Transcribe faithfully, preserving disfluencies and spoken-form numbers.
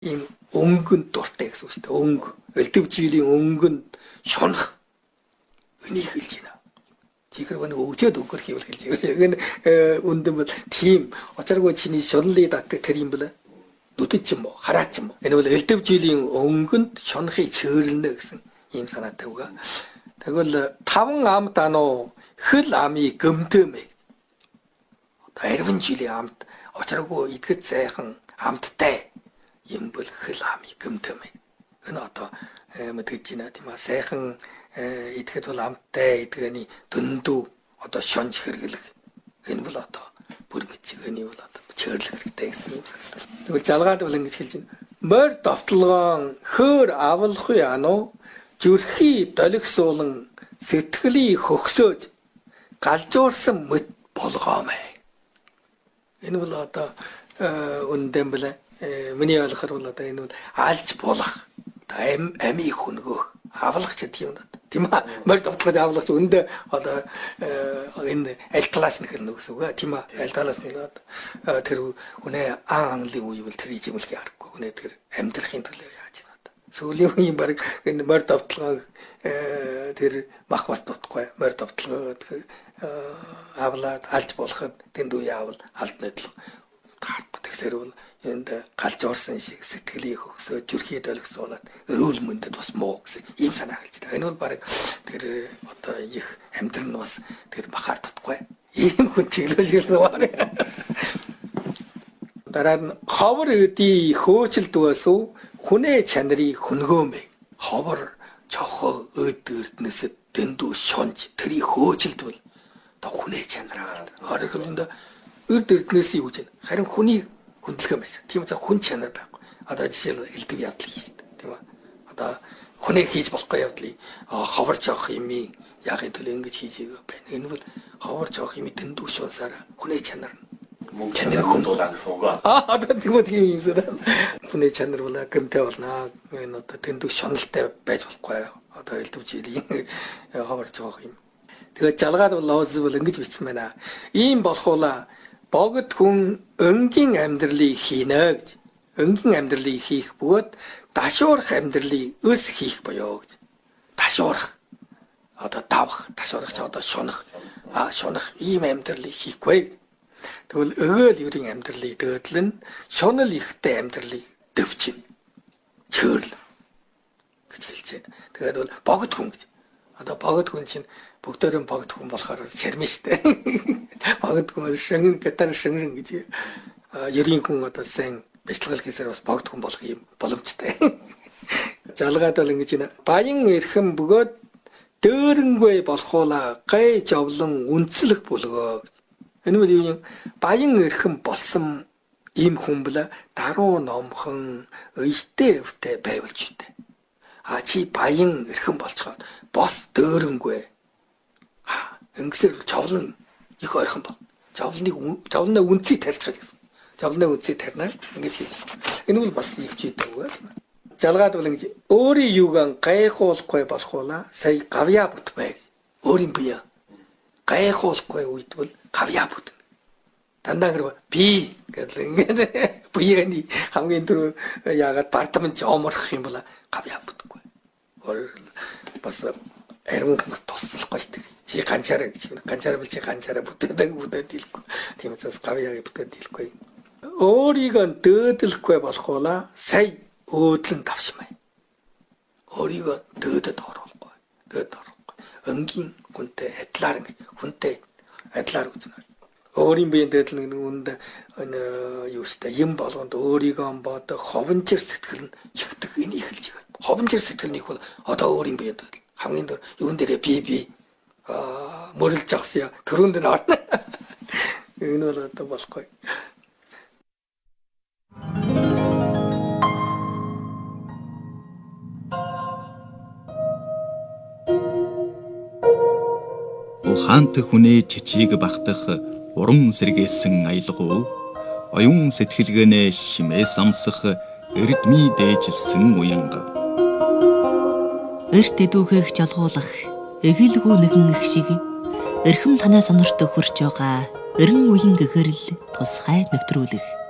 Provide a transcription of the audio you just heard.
ийм өнгөнд дуртай гэсэн үг шүү дээ. Өнгө, элдв жилийн өнгөнд шунах энийг хэлж байна. Чихэр гоо өгчөөд өгөх хийвэл хэлж байна. Үнэн бол тийм очиргүй чиний шунлыг татдаг тэр юм бэлээ. Нүдэд ч юм уу, хараач юм уу. Энэ бол элдв жилийн өнгөнд шунахыг цөөрөлнө гэсэн ийм санаатай үг. Тэгвэл таван амт ануу хэл амыг гөмдөөмэй. Одоо арван жилийн амт очиргүй идэхэд сайхан амттай юм бол хэл амыг гөмдөөмэй. Энэ одоо мэдгэж байна тийм аа сайхан идэхэд бол амттай идгэний дөндөө одоо шонж хэрэглэх. Энэ бол одоо бүр мэдчихэний бол одоо чөрлөх хэрэгтэй гэсэн юм санагдав. Тэгвэл жалгаад бол ингэж хэлж байна. Морь довтлогоон хөөр авлахгүй ануу зүрхий долгисуулан сэтгэлийг хөгсөөж галжуурсан мэт болгоомэй. Энэ бол одоо үндэм бэлээ. Миний ойлгохоор бол одоо энэ бол алж болох амийг хөнгөх авлах ч гэдэг юм даа. Тийм аа. Морь довтлогож авлах ч үндэ одоо энэ аль талаас нь хэлнэ гэсэн үг аа. Тийм аа. Аль талаас нь тэр үнэ аан английн үе бол тэр ижимлэх ярахгүй. Үнэ тэр амьдрахын төлөө яаж байна одоо. Сүүлийн үеийн баг энэ морь довтлогоо тэр мах бас дутхгүй. Морь довтлогоо авлаад алж болоход тэнд үе авал алд найдлага таарахгүй. Тэгсээр бол энд галж орсон шиг сэтгэлийг хөгсөө зүрхий долгисуулаад өрөөл мөндөд бас муу гэсэн ийм санаа хэлж байна. Энэ бол баг тэр одоо их амьдрал нь бас тэр бахаар тутахгүй. Ийм хүн чиглүүлсэн байна. Дараа нь ховор өдий хөөцөлд басуу хүнээ чанарыг хөнгөөмэй. Ховор чохоо өд эрднэсэд дэндүү шонж тэрийг хөөцөлд бол одоо хүнээ чанараа. Орогдонд өрд эрднэс юу гэж байна. Харин хүний хүндлэх юм байсан. Тийм учраас хүн чанар байхгүй. Одоо жишээл элдв явдал хийж дээ. Тийм үү? Одоо хүнээ хийж болохгүй явдлыг ховорч авах юм яахын төлөө ингэж хийж байгаа байна. Энэ бол ховорч авах юм дэндүү шуусаар хүнээ чанар мөн чанар хүндүүлэх гэсэн үг аа. Одоо тийм үү тийм юм сэрэ. Хүнээ чанар бол гэмтэй болно. Энэ одоо дэндүү шуналтай байж болохгүй. Одоо элдв жилийн ховорч авах юм. Тэгээд жалгаад бол лооз бол ингэж бичсэн байна. Ийм болохуула богд хүн өнгийн амьдралыг хийнэ гэж. Өнгийн амьдралыг хийх бөгөөд дашуурах амьдралыг өс хийх боёо гэж. Дашуурах. Одоо давах, дашуурах ч одоо шунах. А шунах ийм амьдралыг хийхгүй. Тэгвэл өгөөл ерийн амьдралыг дөөдлөн, шунал ихтэй амьдралыг дөвчин. Чөөрл гэж хэлж байна. Тэгээд бол богд хүн гэж. Одоо богд хүн чинь бүгдээрээ богд хүн болохоор чармин штэ. Богд хүн шин гитар шингэн гэж. Ерийн хүн одоо сайн бяцлал хийсээр бас богд хүн болох юм боломжтой. Жалгаад бол ингэж байна. Баян эрхэм бөгөөд дөөрөнгөө болохуула гай жовлон үнцлэх бүлгөө. Энэ бол юу юм? Баян эрхэм болсон ийм хүн бэлэ даруу номхон өйтэй өвтэй байвалж үтэй. А чи баян эрхэм болцоход бос дөөрөнгөө. Ингэсээр жовлон их ойрхон бол. Жовлоныг жовлоноо үнцийг тарьчих гэсэн. Жовлоноо үнцийг тарьнаа ингэж хийж. Энэ бол бас их чийдэг үг. Жалгаад бол ингэж өөрийн юугаан гайхуулахгүй болохуула сая гавья бүтмээ. Өөрийн бие гайхуулахгүй үед бол гавья бүтнэ. Дандаа гэр би гэдэг ингээд биений хамгийн түрүү яагаад бардамж оморох юм бол гавья бүтгэхгүй. Өөр бас арим хүмүүс туслахгүй шүү дээ. Чи ганцаараа гэж байна. Ганцаараа бол чи ганцаараа бүтээдэг бүтээд дийлэхгүй. Тийм учраас гавьяаг бүтээд дийлэхгүй. Өөрийгөө дөөдлөхгүй болохуула сая өөдлөн давшмаа. Өөрийгөө дөөдөд оруулахгүй. Дөөд оруулахгүй. Өнгийн хүнтэй адилаар ингэ хүнтэй адилаар үзнэ. Өөрийн биеийн дөөдөл нэг үнд юу штэ юм болгонд өөрийгөө бод ховончир сэтгэл нь ихдэг энийг хэлж байгаа. Ховончир сэтгэлнийх бол одоо өөрийн биеийн дөөдөл хамгийн дөр юун дээрээ би би аа мөрөлж авсан төрөнд нь орно. Энэ бол одоо болохгүй. Ухаант хүнээ чичиг багтах уран сэргээсэн аялгуу оюун сэтгэлгээнээ шимээ самсах эрдмий дээжилсэн уянга. Эрт эдүүхэх жалгуулах эгэлгүй нэгэн их шиг эрхэм танаа сонорт хөрж байгаа эрен үеийн гэгэрэл тусгай нэвтрүүлэх.